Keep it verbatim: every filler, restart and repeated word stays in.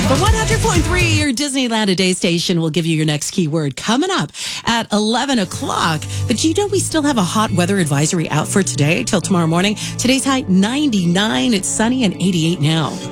The one hundred point three, your Disneyland A Day station, will give you your next keyword coming up at eleven o'clock. But you know, we still have a hot weather advisory out for today till tomorrow morning. Today's high ninety-nine. It's sunny and eighty-eight now.